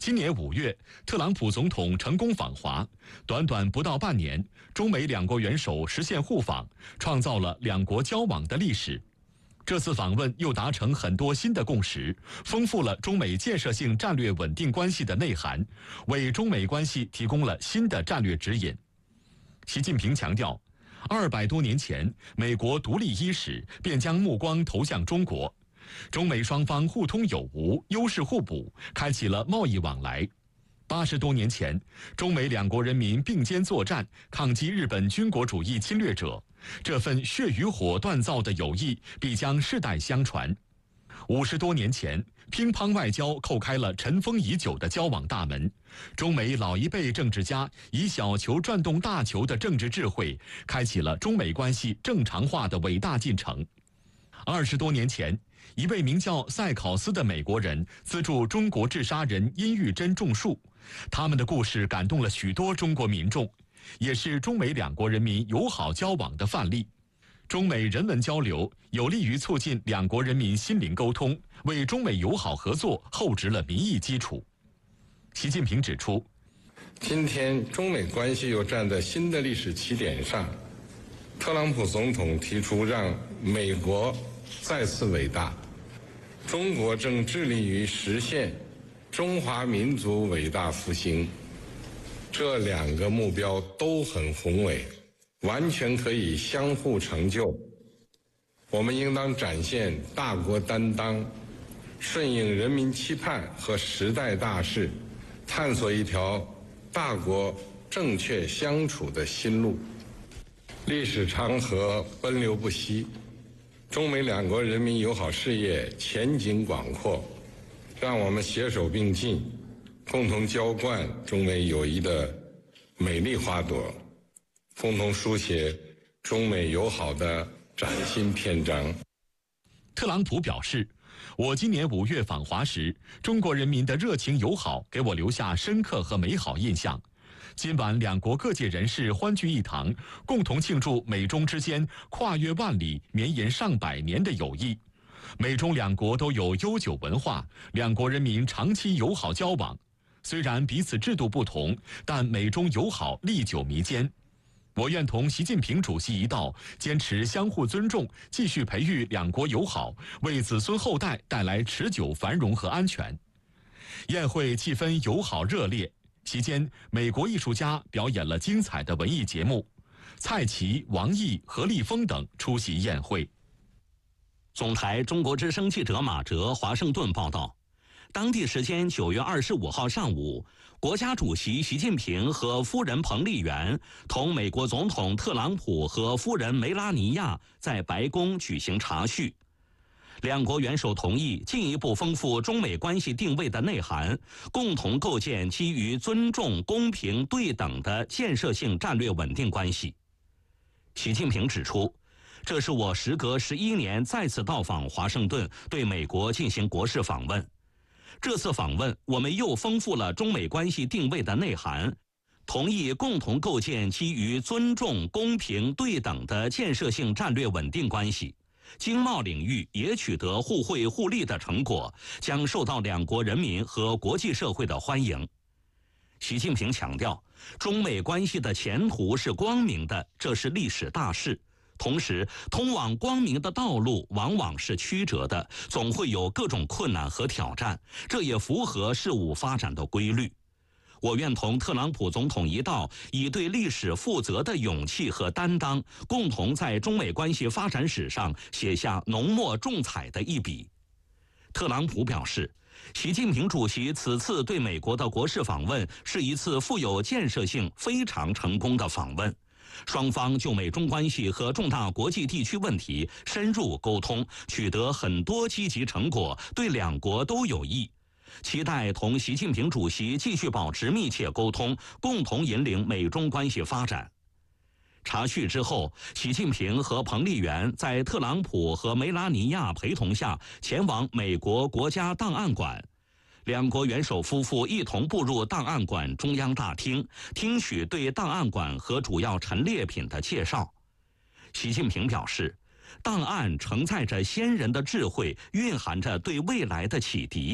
今年5月，特朗普总统成功访华，短短不到半年，中美两国元首实现互访，创造了两国交往的历史。这次访问又达成很多新的共识，丰富了中美建设性战略稳定关系的内涵，为中美关系提供了新的战略指引。习近平强调，200多年前，美国独立伊始，便将目光投向中国。中美双方互通有无，优势互补，开启了贸易往来。80多年前，中美两国人民并肩作战，抗击日本军国主义侵略者，这份血与火锻造的友谊必将世代相传。50多年前，乒乓外交叩开了尘封已久的交往大门，中美老一辈政治家以小球转动大球的政治智慧，开启了中美关系正常化的伟大进程。20多年前，一位名叫塞考斯的美国人资助中国治沙人殷玉珍种树，他们的故事感动了许多中国民众，也是中美两国人民友好交往的范例。中美人文交流有利于促进两国人民心灵沟通，为中美友好合作厚植了民意基础。习近平指出， 今天中美关系又站在新的历史起点上，特朗普总统提出让美国再次伟大，中国正致力于实现中华民族伟大复兴，这两个目标都很宏伟，完全可以相互成就。我们应当展现大国担当，顺应人民期盼和时代大势，探索一条大国正确相处的新路。历史长河奔流不息，中美两国人民友好事业前景广阔，让我们携手并进，共同浇灌中美友谊的美丽花朵，共同书写中美友好的崭新篇章。 特朗普表示，我今年5月访华时，中国人民的热情友好给我留下深刻和美好印象。今晚两国各界人士欢聚一堂，共同庆祝美中之间跨越万里、绵延上百年的友谊。美中两国都有悠久文化，两国人民长期友好交往。虽然彼此制度不同，但美中友好历久弥坚。我愿同习近平主席一道，坚持相互尊重，继续培育两国友好，为子孙后代带来持久繁荣和安全。宴会气氛友好热烈，期间美国艺术家表演了精彩的文艺节目，蔡奇、王毅、何立峰等出席宴会。 总台中国之声记者马哲华盛顿报道，当地时间9月25号上午，国家主席习近平和夫人彭丽媛同美国总统特朗普和夫人梅拉尼亚在白宫举行茶叙。两国元首同意进一步丰富中美关系定位的内涵，共同构建基于尊重、公平、对等的建设性战略稳定关系。习近平指出，这是我时隔11年再次到访华盛顿，对美国进行国事访问。这次访问，我们又丰富了中美关系定位的内涵，同意共同构建基于尊重、公平、对等的建设性战略稳定关系。经贸领域也取得互惠互利的成果，将受到两国人民和国际社会的欢迎。习近平强调，中美关系的前途是光明的，这是历史大势。同时，通往光明的道路往往是曲折的，总会有各种困难和挑战，这也符合事物发展的规律。我愿同特朗普总统一道，以对历史负责的勇气和担当，共同在中美关系发展史上写下浓墨重彩的一笔。特朗普表示，习近平主席此次对美国的国事访问是一次富有建设性、非常成功的访问。双方就美中关系和重大国际地区问题深入沟通，取得很多积极成果，对两国都有益。期待同习近平主席继续保持密切沟通，共同引领美中关系发展。茶叙之后，习近平和彭丽媛在特朗普和梅拉尼亚陪同下前往美国国家档案馆。两国元首夫妇一同步入档案馆中央大厅，听取对档案馆和主要陈列品的介绍。习近平表示，档案承载着先人的智慧，蕴含着对未来的启迪。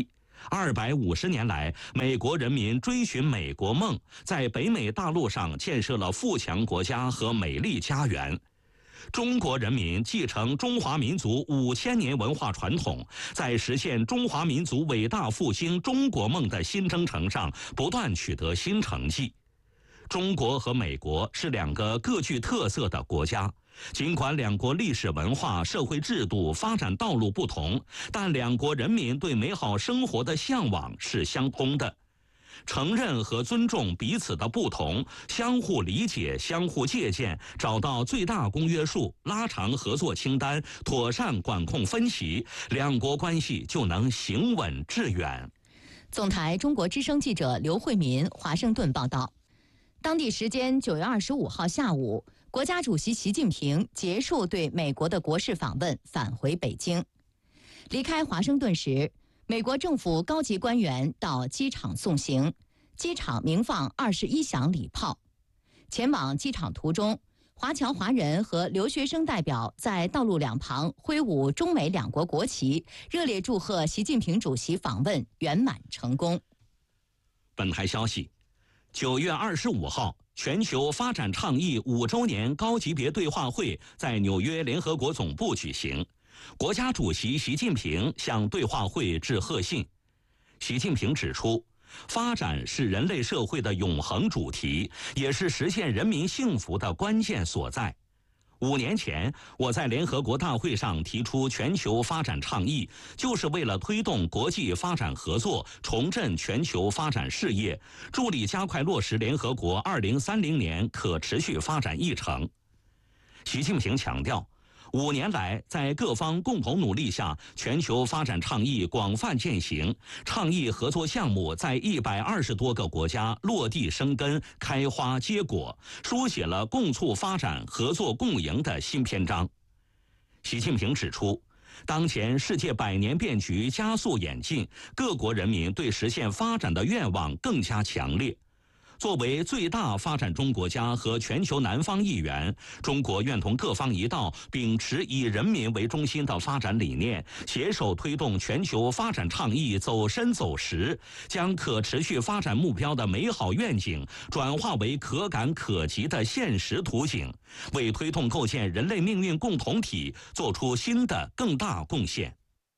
250年来，美国人民追寻美国梦，在北美大陆上建设了富强国家和美丽家园。中国人民继承中华民族5000年文化传统，在实现中华民族伟大复兴中国梦的新征程上不断取得新成绩。中国和美国是两个各具特色的国家，尽管两国历史文化、社会制度、发展道路不同，但两国人民对美好生活的向往是相通的。承认和尊重彼此的不同，相互理解、相互借鉴，找到最大公约数，拉长合作清单，妥善管控分歧，两国关系就能行稳致远。 总台中国之声记者刘慧民华盛顿报道。当地时间9月25号下午，国家主席习近平结束对美国的国事访问，返回北京。离开华盛顿时，美国政府高级官员到机场送行，机场鸣放21响礼炮。前往机场途中，华侨华人和留学生代表在道路两旁挥舞中美两国国旗，热烈祝贺习近平主席访问圆满成功。 本台消息，9月25号，全球发展倡议5周年高级别对话会在纽约联合国总部举行。国家主席习近平向对话会致贺信。习近平指出，发展是人类社会的永恒主题，也是实现人民幸福的关键所在。5年前，我在联合国大会上提出全球发展倡议，就是为了推动国际发展合作，重振全球发展事业，助力加快落实联合国2030年可持续发展议程。习近平强调，5年来，在各方共同努力下，全球发展倡议广泛践行，倡议合作项目在120多个国家落地生根、开花结果，书写了共促发展、合作共赢的新篇章。习近平指出，当前世界100年变局加速演进，各国人民对实现发展的愿望更加强烈。作为最大发展中国家和全球南方一员，中国愿同各方一道，秉持以人民为中心的发展理念，携手推动全球发展倡议走深走实，将可持续发展目标的美好愿景转化为可感可及的现实图景，为推动构建人类命运共同体做出新的更大贡献。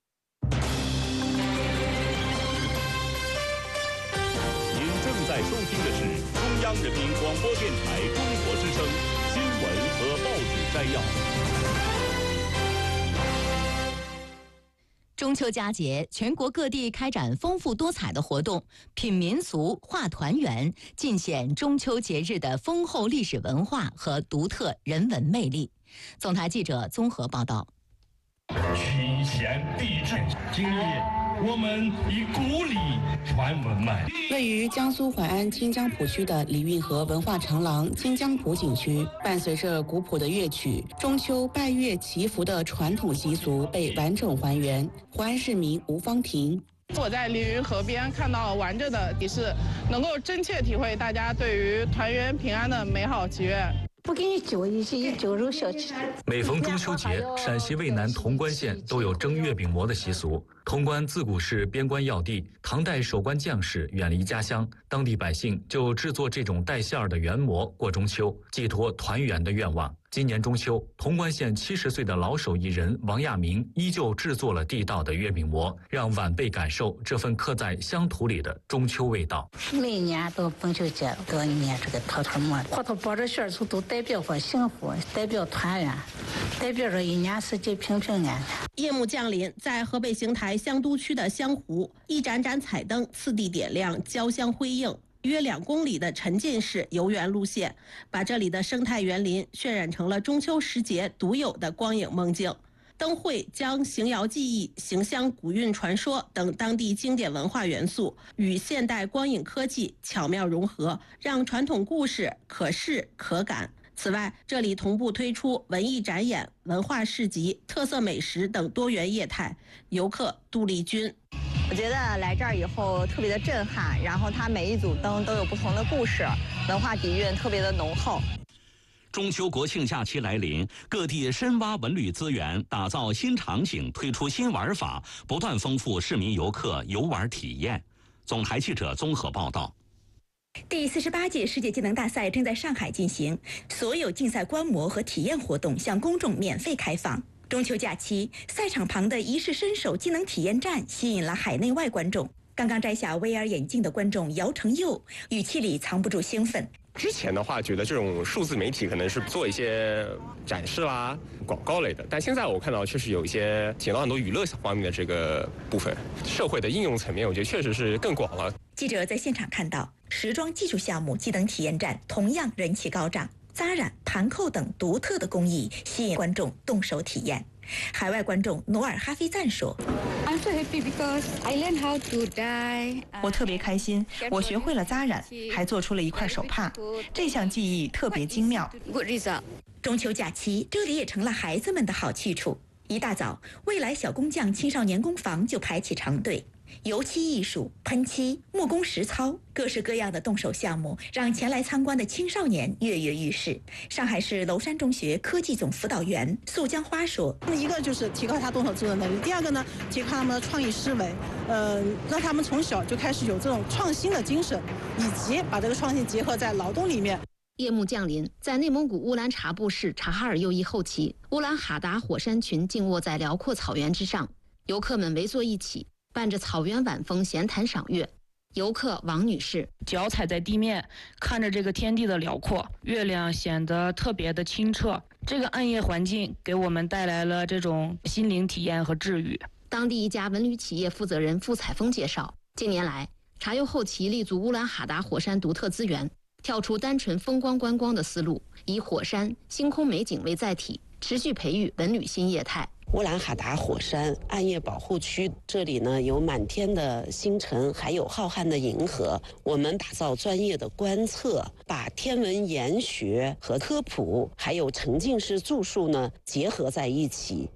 在收听的是中央人民广播电台中国之声新闻和报纸摘要。 中秋佳节，全国各地开展丰富多彩的活动，品民俗、画团圆，尽显中秋节日的丰厚历史文化和独特人文魅力。总台记者综合报道。 群贤毕至，今日我们以古礼传文脉。 位于江苏淮安金江浦区的李运河文化长廊金江浦景区，伴随着古朴的乐曲，中秋拜月祈福的传统习俗被完整还原。淮安市民吴芳婷。 我在李运河边看到玩着的仪式，能够真切体会大家对于团圆平安的美好祈愿。 不给你酒，以酒肉小气。 每逢中秋节，陕西渭南潼关县都有蒸月饼馍的习俗。潼关自古是边关要地，唐代守关将士远离家乡，当地百姓就制作这种带馅儿的圆馍过中秋，寄托团圆的愿望。今年中秋，潼关县70岁的老手艺人王亚明依旧制作了地道的月饼馍，让晚辈感受这份刻在乡土里的中秋味道。 每年到中秋节都要念这个套套馍，花头包着馅儿都代表着幸福，代表团圆，代表着一年四季平平安安。 夜幕降临，在河北邢台香都区的香湖，一盏盏彩灯次第点亮，交相辉映。约2公里的沉浸式游园路线，把这里的生态园林渲染成了中秋时节独有的光影梦境。灯会将邢窑技艺、邢乡古韵传说等当地经典文化元素与现代光影科技巧妙融合，让传统故事可视可感。此外，这里同步推出文艺展演、文化市集、特色美食等多元业态，游客杜丽君。 我觉得来这儿以后特别的震撼，然后它每一组灯都有不同的故事，文化底蕴特别的浓厚。 中秋国庆假期来临，各地深挖文旅资源，打造新场景，推出新玩法，不断丰富市民游客游玩体验。总台记者综合报道。 第48届世界技能大赛正在上海进行，所有竞赛观摩和体验活动向公众免费开放。中秋假期，赛场旁的一试身手技能体验站吸引了海内外观众。刚刚摘下 VR 眼镜的观众姚成佑，语气里藏不住兴奋。 之前的话，觉得这种数字媒体可能是做一些展示啦、广告类的，但现在我看到确实有一些提到很多娱乐方面的这个部分，社会的应用层面，我觉得确实是更广了。 记者在现场看到，时装技术项目技能体验站同样人气高涨，扎染、盘扣等独特的工艺吸引观众动手体验。海外观众努尔哈菲赞说：“ 我特别开心，我学会了扎染，还做出了一块手帕，这项技艺特别精妙。” 中秋假期，这里也成了孩子们的好去处。一大早，未来小工匠青少年工坊就排起长队。油漆艺术、喷漆、木工实操，各式各样的动手项目，让前来参观的青少年跃跃欲试。上海市娄山中学科技总辅导员素江花说：“ 一个就是提高他动手制作能力，第二个呢，提高他们的创意思维，让他们从小就开始有这种创新的精神，以及把这个创新结合在劳动里面。” 夜幕降临，在内蒙古乌兰察布市察哈尔右翼后旗，乌兰哈达火山群静卧在辽阔草原之上，游客们围坐一起，伴着草原晚风闲谈赏月。游客王女士， 脚踩在地面，看着这个天地的辽阔，月亮显得特别的清澈。这个暗夜环境给我们带来了这种心灵体验和治愈。 当地一家文旅企业负责人付彩峰介绍，近年来察右后旗立足乌兰哈达火山独特资源，跳出单纯风光观光的思路，以火山、星空美景为载体，持续培育文旅新业态。 乌兰哈达火山暗夜保护区，这里呢有满天的星辰，还有浩瀚的银河。我们打造专业的观测，把天文研学和科普，还有沉浸式住宿呢结合在一起。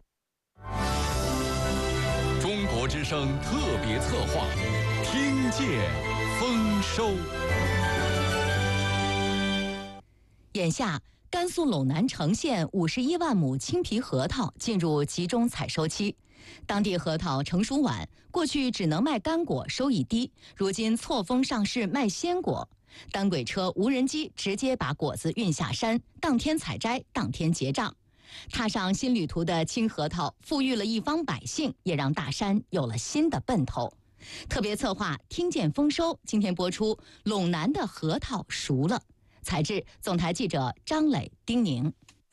中国之声特别策划，听见丰收。 眼下，甘肃陇南成县51万亩青皮核桃进入集中采收期。当地核桃成熟晚，过去只能卖干果，收益低，如今错峰上市卖鲜果。单轨车、无人机直接把果子运下山，当天采摘，当天结账。踏上新旅途的青核桃，富裕了一方百姓，也让大山有了新的奔头。特别策划听见丰收，今天播出陇南的核桃熟了。采制总台记者张磊、丁宁。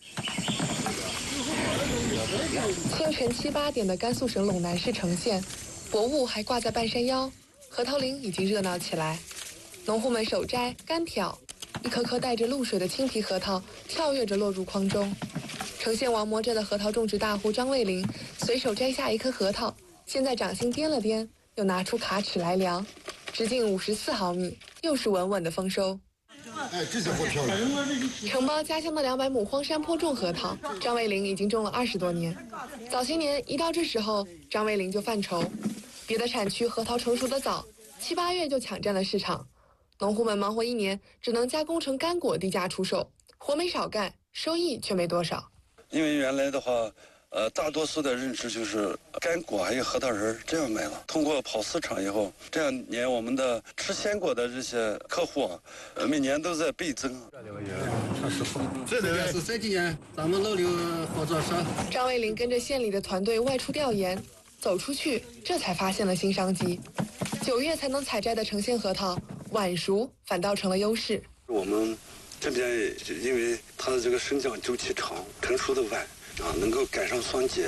清晨7、8点的甘肃省陇南市成县，薄雾还挂在半山腰，核桃林已经热闹起来。农户们手摘、干挑，一颗颗带着露水的青皮核桃跳跃着落入筐中。成县王磨镇的核桃种植大户张卫林随手摘下一颗核桃，先在掌心掂了掂，又拿出卡尺来量，直径54毫米，又是稳稳的丰收。这就够漂亮。承包家乡的200亩荒山坡种核桃，张卫林已经种了20多年。早些年一到这时候，张卫林就犯愁，别的产区核桃成熟的早，7、8月就抢占了市场，农户们忙活一年，只能加工成干果低价出售，活没少干，收益却没多少。 因为原来的话，大多数的认知就是干果还有核桃仁这样卖了。通过跑市场以后，这2年我们的吃鲜果的这些客户啊，每年都在倍增。 这是这几年咱们老刘合作社。 张卫林跟着县里的团队外出调研，走出去，这才发现了新商机。9月才能采摘的成县核桃，晚熟反倒成了优势。 我们这边因为它的这个生长周期长，成熟的晚。能够赶上双节。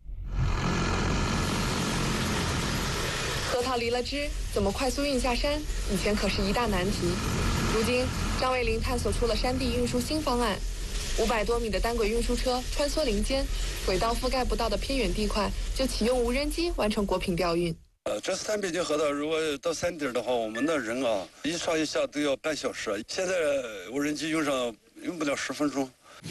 核桃离了枝，怎么快速运下山？以前可是一大难题。如今，张卫林探索出了山地运输新方案，500多米的单轨运输车穿梭林间，轨道覆盖不到的偏远地块，就启用无人机完成果品调运。 这300斤核桃，如果到山顶的话，我们的人啊，一上一下都要半小时。现在无人机用不了10分钟。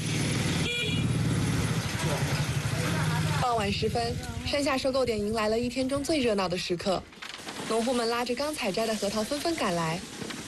傍晚时分，山下收购点迎来了一天中最热闹的时刻，农户们拉着刚采摘的核桃纷纷赶来。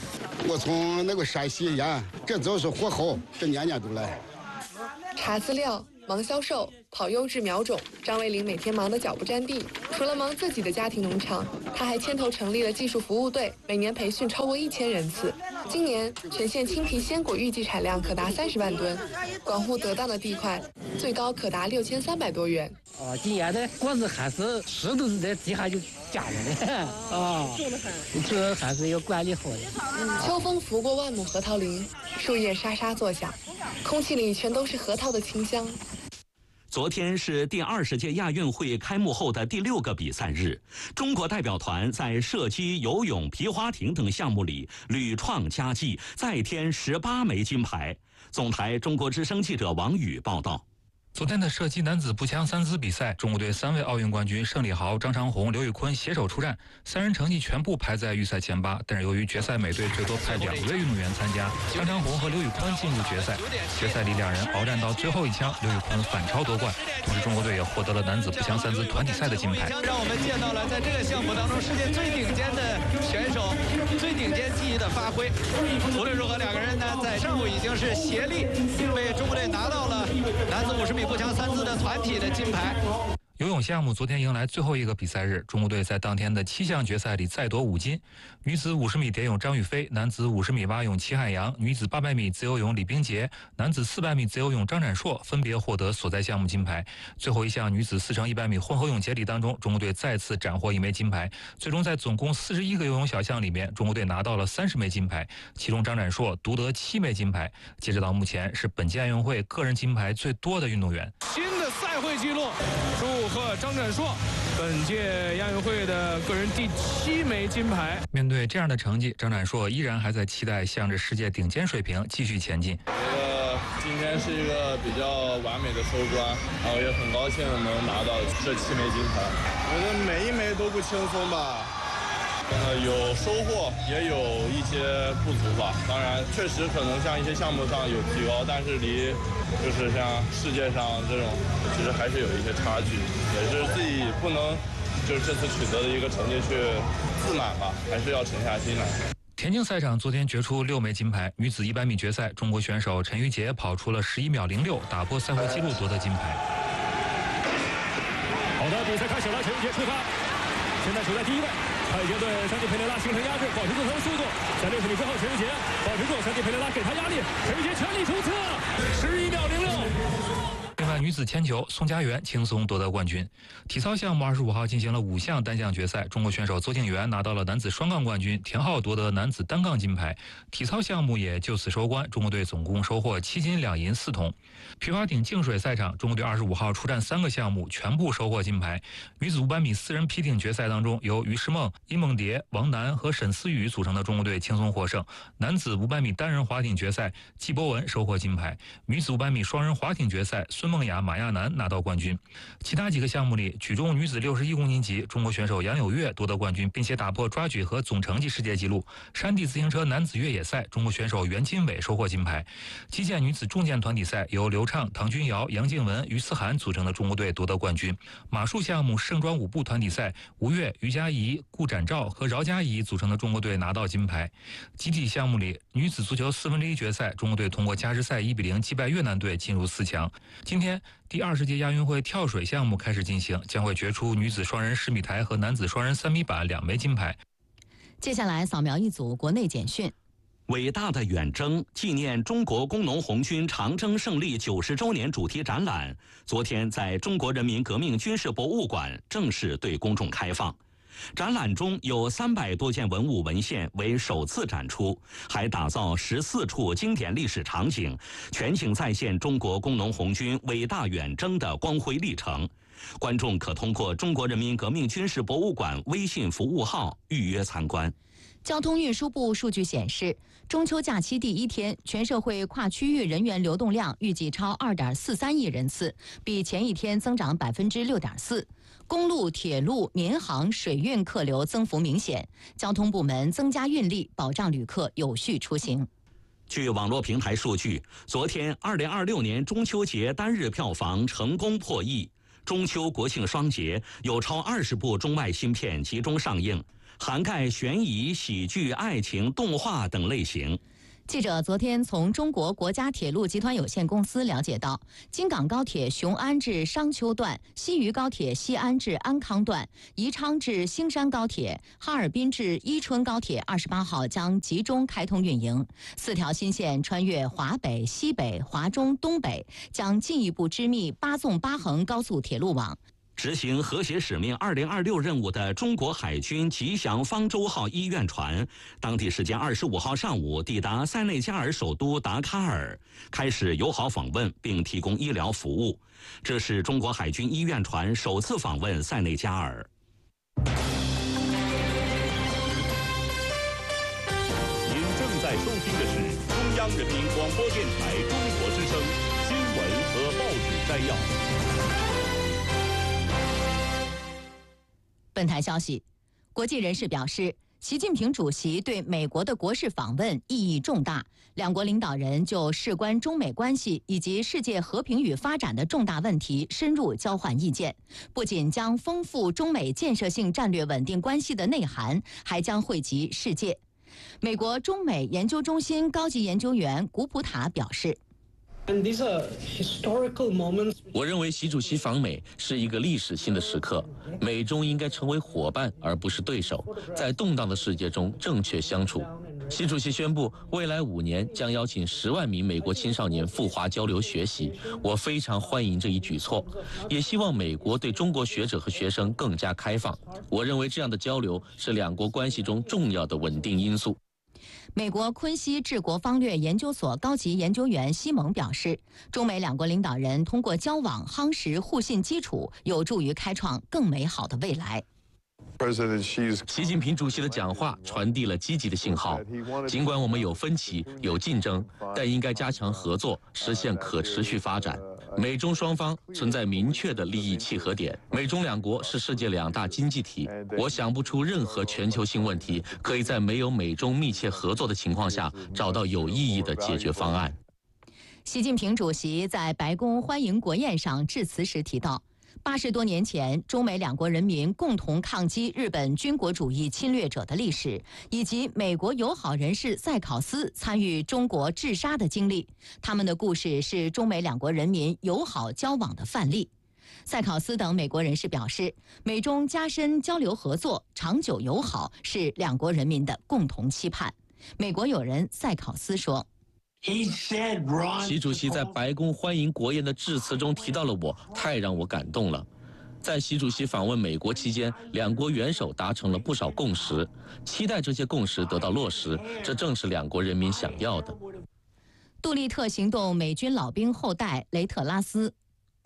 我从那个陕西沿，这都是火候，这年年都来。 查资料、忙销售、跑优质苗种，张卫林每天忙得脚不沾地。除了忙自己的家庭农场，他还牵头成立了技术服务队，每年培训超过1000人次。今年全县青皮鲜果预计产量可达30万吨，管护得当的地块，最高可达6300多元。 今年的果子还是湿度在地下就加了的种的还是要管理好的。 秋风拂过万亩核桃林，树叶沙沙作响，空气里全都是核桃的清香。 昨天是第20届亚运会开幕后的第6个比赛日，中国代表团在射击、游泳、皮划艇等项目里屡创佳绩，再添18枚金牌。总台中国之声记者王宇报道。 昨天的射击男子步枪3姿比赛，中国队3位奥运冠军盛礼豪、张长虹、刘宇坤携手出战，3人成绩全部排在预赛前8，但是由于决赛每队最多派2位运动员参加，张长虹和刘宇坤进入决赛。决赛里2人鏖战到最后一枪，刘宇坤反超夺冠，同时中国队也获得了男子步枪3姿团体赛的金牌。 让我们见到了在这个项目当中世界最顶尖的选手，最顶尖技艺的发挥。无论如何，2个人呢在上午已经是协力为中国队拿到了男子50米步枪3姿的团体的金牌。 游泳项目昨天迎来最后一个比赛日，中国队在当天的7项决赛里再夺5金。女子50米蝶泳张雨霏，男子50米蛙泳齐海洋，女子800米自由泳李冰洁，男子400米自由泳张展硕分别获得所在项目金牌。最后一项女子4×100米混合泳接力当中，中国队再次斩获1枚金牌。最终在总共41个游泳小项里面，中国队拿到了30枚金牌，其中张展硕独得7枚金牌。截止到目前，是本届亚运会个人金牌最多的运动员。 新的赛会纪录，祝贺张展硕本届亚运会的个人第7枚金牌。 面对这样的成绩，张展硕依然还在期待向着世界顶尖水平继续前进。 今天是一个比较完美的收官，然后也很高兴能拿到这7枚金牌。我觉得每一枚都不轻松吧，有收获，也有一些不足吧。当然，确实可能像一些项目上有提高，但是离就是像世界上这种，其实还是有一些差距，也是自己不能就是这次取得的一个成绩去自满吧，还是要沉下心来。 田径赛场昨天决出6枚金牌，女子100米决赛，中国选手陈芋洁跑出了11秒06，打破赛会纪录夺得金牌。 好的，比赛开始了，陈芋洁出发，现在处在第1位。他已经对山地佩雷拉形成压制，保持住他的速度。在60米之后，陈芋洁保持住，山地佩雷拉给他压力，陈芋洁全力冲刺，11秒06。 另外，女子铅球，宋家媛轻松夺得冠军。体操项目25号进行了5项单项决赛，中国选手邹敬园拿到了男子双杠冠军，田浩夺得男子单杠金牌。体操项目也就此收官，中国队总共收获7金2银4铜。皮划艇净水赛场，中国队25号出战3个项目，全部收获金牌。女子500米4人皮艇决赛当中，由于诗梦、殷梦蝶、王楠和沈思雨组成的中国队轻松获胜。男子500米单人划艇决赛，季博文收获金牌。女子500米双人划艇决赛，孙梦雅、马亚楠拿到冠军。其他几个项目里，举重女子61公斤级，中国选手杨友月夺得冠军，并且打破抓举和总成绩世界纪录。山地自行车男子越野赛，中国选手袁金伟收获金牌。击剑女子重剑团体赛，由刘畅、唐君瑶、杨静文、于思涵组成的中国队夺得冠军。马术项目盛装舞步团体赛，吴越、于佳怡、顾展照和饶佳怡组成的中国队拿到金牌。集体项目里，女子足球1/4决赛，中国队通过加时赛1比0击败越南队，进入4强。今天第20届亚运会跳水项目开始进行，将会决出女子双人10米台和男子双人3米板2枚金牌。 接下来扫描一组国内简讯。 伟大的远征纪念中国工农红军长征胜利90周年主题展览，昨天在中国人民革命军事博物馆正式对公众开放。展览中有300多件文物文献为首次展出，还打造14处经典历史场景，全景再现中国工农红军伟大远征的光辉历程。观众可通过中国人民革命军事博物馆微信服务号预约参观。 交通运输部数据显示，中秋假期第1天，全社会跨区域人员流动量预计超2.43亿人次，比前一天增长6.4%。公路、铁路、民航、水运客流增幅明显，交通部门增加运力，保障旅客有序出行。 据网络平台数据，昨天2026年中秋节单日票房成功破亿。中秋国庆双节有超20部中外新片集中上映， 涵盖悬疑、喜剧、爱情、动画等类型。 记者昨天从中国国家铁路集团有限公司了解到，京港高铁雄安至商丘段、西渝高铁西安至安康段、宜昌至兴山高铁、哈尔滨至伊春高铁28号将集中开通运营，4条新线穿越华北、西北、华中、东北，将进一步织密8纵8横高速铁路网。 执行和谐使命2026任务的中国海军吉祥方舟号医院船，当地时间25号上午抵达塞内加尔首都达喀尔，开始友好访问并提供医疗服务。这是中国海军医院船首次访问塞内加尔。 您正在收听的是中央人民广播电台中国之声新闻和报纸摘要。 本台消息，国际人士表示，习近平主席对美国的国事访问意义重大，两国领导人就事关中美关系以及世界和平与发展的重大问题深入交换意见，不仅将丰富中美建设性战略稳定关系的内涵，还将惠及世界。美国中美研究中心高级研究员古普塔表示， 我认为习主席访美是一个历史性的时刻，美中应该成为伙伴而不是对手，在动荡的世界中正确相处。习主席宣布，未来5年将邀请10万名美国青少年赴华交流学习，我非常欢迎这一举措，也希望美国对中国学者和学生更加开放。我认为这样的交流是两国关系中重要的稳定因素。 美国昆西治国方略研究所高级研究员西蒙表示，中美两国领导人通过交往夯实互信基础，有助于开创更美好的未来。 习近平主席的讲话传递了积极的信号，尽管我们有分歧、有竞争，但应该加强合作，实现可持续发展。美中双方存在明确的利益契合点，美中两国是世界2大经济体，我想不出任何全球性问题可以在没有美中密切合作的情况下找到有意义的解决方案。 习近平主席在白宫欢迎国宴上致辞时提到，80多年前，中美两国人民共同抗击日本军国主义侵略者的历史，以及美国友好人士塞考斯参与中国治沙的经历，他们的故事是中美两国人民友好交往的范例。塞考斯等美国人士表示，美中加深交流合作、长久友好是两国人民的共同期盼。美国友人塞考斯说， 习主席在白宫欢迎国宴的致辞中提到了我，太让我感动了。在习主席访问美国期间，两国元首达成了不少共识，期待这些共识得到落实，这正是两国人民想要的。 杜立特行动美军老兵后代雷特拉斯，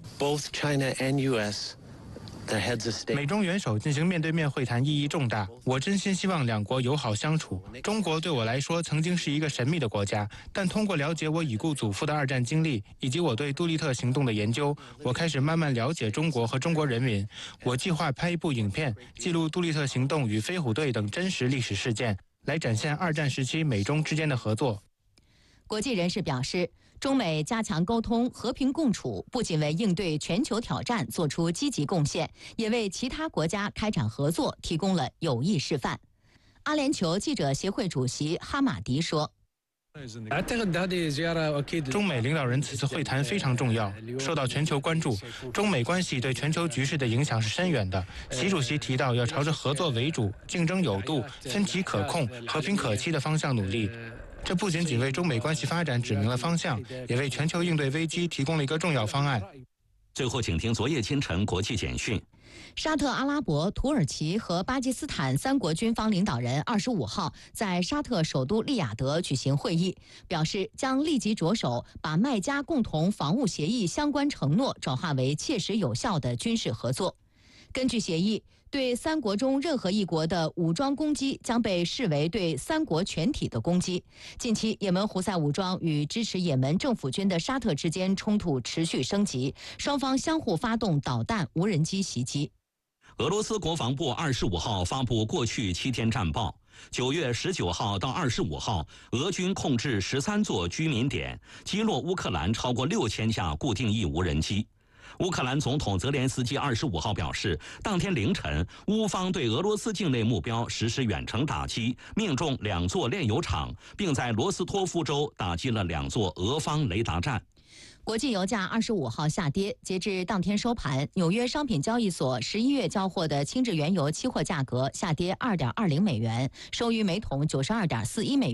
美中元首进行面对面会谈意义重大，我真心希望两国友好相处。中国对我来说曾经是一个神秘的国家，但通过了解我已故祖父的2战经历，以及我对杜立特行动的研究，我开始慢慢了解中国和中国人民。我计划拍一部影片，记录杜立特行动与飞虎队等真实历史事件，来展现2战时期美中之间的合作。 国际人士表示，中美加强沟通、和平共处，不仅为应对全球挑战做出积极贡献，也为其他国家开展合作提供了有益示范。阿联酋记者协会主席哈马迪说， 中美领导人此次会谈非常重要，受到全球关注。中美关系对全球局势的影响是深远的。习主席提到要朝着合作为主、竞争有度、分歧可控、和平可期的方向努力。这不仅仅为中美关系发展指明了方向，也为全球应对危机提供了一个重要方案。 最后，请听昨夜清晨国际简讯。 沙特阿拉伯、土耳其和巴基斯坦3国军方领导人25号在沙特首都利雅得举行会议，表示将立即着手把麦加共同防务协议相关承诺转化为切实有效的军事合作。根据协议，对3国中任何一国的武装攻击将被视为对3国全体的攻击。近期，也门胡塞武装与支持也门政府军的沙特之间冲突持续升级，双方相互发动导弹、无人机袭击。 俄罗斯国防部25号发布过去7天战报。9月19号到25号，俄军控制13座居民点，击落乌克兰超过6000架固定翼无人机。 乌克兰总统泽连斯基25号表示，当天凌晨，乌方对俄罗斯境内目标实施远程打击，命中2座炼油厂，并在罗斯托夫州打击了2座俄方雷达站。 国际油价25号下跌，截至当天收盘，纽约商品交易所11月交货的轻质原油期货价格下跌2.20美元，收于每桶92.41美元。